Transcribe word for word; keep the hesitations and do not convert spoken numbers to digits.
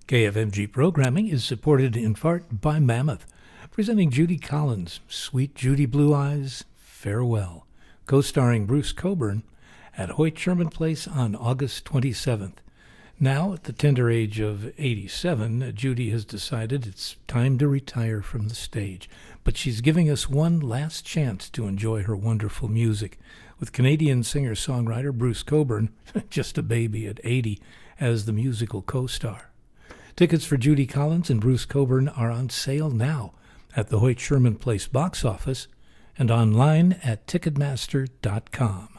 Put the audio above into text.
K F M G programming is supported in part by Mammoth, presenting Judy Collins' Sweet Judy Blue Eyes, Farewell, co-starring Bruce Cockburn at Hoyt Sherman Place on August twenty-seventh. Now, at the tender age of eighty-seven, Judy has decided it's time to retire from the stage, but she's giving us one last chance to enjoy her wonderful music, with Canadian singer-songwriter Bruce Cockburn, just a baby at eighty, as the musical co-star. Tickets for Judy Collins and Bruce Cockburn are on sale now at the Hoyt Sherman Place box office and online at Ticketmaster dot com.